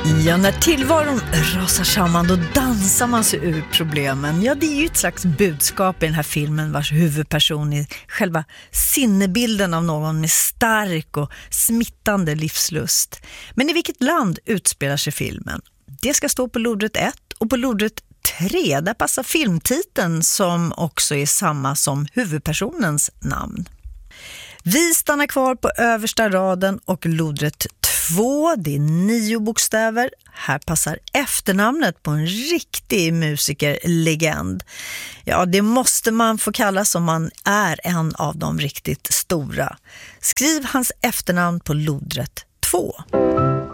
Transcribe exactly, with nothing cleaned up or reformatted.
Ja, när tillvaron rasar samman då dansar man sig ur problemen. Ja, det är ju ett slags budskap i den här filmen vars huvudperson är själva sinnebilden av någon med stark och smittande livslust. Men i vilket land utspelar sig filmen? Det ska stå på lodrätt ett och på lodrätt tre. Där passar filmtiteln som också är samma som huvudpersonens namn. Vi stannar kvar på översta raden och lodrätt två, det är nio bokstäver. Här passar efternamnet på en riktig musikerlegend. Ja, det måste man få kalla som man är en av de riktigt stora. Skriv hans efternamn på lodrätt två.